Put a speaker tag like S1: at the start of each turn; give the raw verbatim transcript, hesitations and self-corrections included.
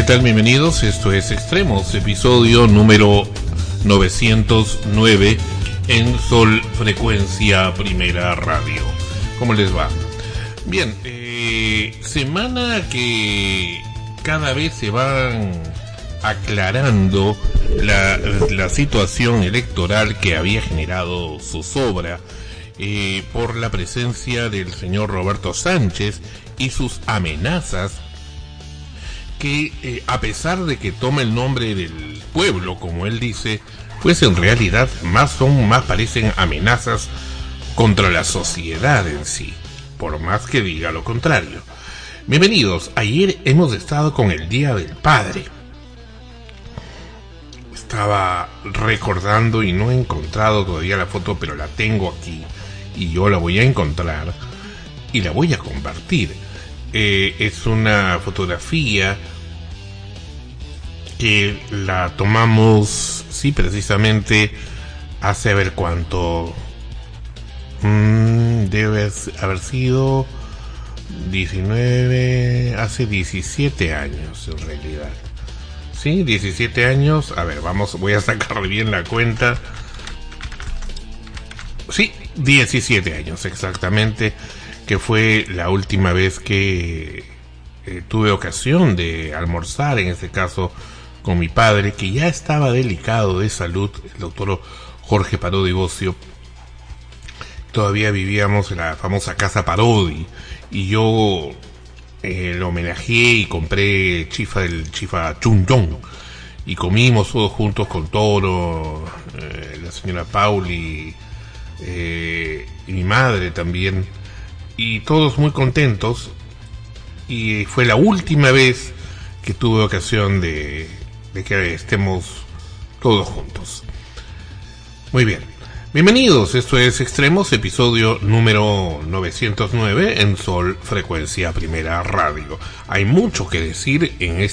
S1: tal? Bienvenidos, esto es Extremos, episodio número novecientos nueve en Sol Frecuencia Primera Radio. ¿Cómo les va? Bien, eh, semana que cada vez se van aclarando la, la situación electoral que había generado zozobra eh, por la presencia del señor Roberto Sánchez y sus amenazas que eh, a pesar de que toma el nombre del pueblo, como él dice, pues en realidad más son, más parecen amenazas contra la sociedad en sí, por más que diga lo contrario. Bienvenidos, ayer hemos estado con el Día del Padre. Estaba recordando y no he encontrado todavía la foto, pero la tengo aquí y yo la voy a encontrar y la voy a compartir. Eh, es una fotografía que la tomamos, sí, precisamente hace a ver cuánto, mm, debe haber sido diecinueve, hace diecisiete años en realidad, sí, diecisiete años, a ver, vamos, voy a sacar bien la cuenta, sí, diecisiete años exactamente, que fue la última vez que eh, tuve ocasión de almorzar, en este caso con mi padre, que ya estaba delicado de salud, el doctor Jorge Parodi Bocio. Todavía vivíamos en la famosa casa Parodi, y yo eh, lo homenajeé y compré chifa del chifa Chunjong, y comimos todos juntos con Toro, eh, la señora Pauli, eh, y mi madre también, y todos muy contentos, y fue la última vez que tuve ocasión de, de que estemos todos juntos. Muy bien, bienvenidos, esto es Extremos, episodio número novecientos nueve en Sol Frecuencia Primera Radio. Hay mucho que decir en este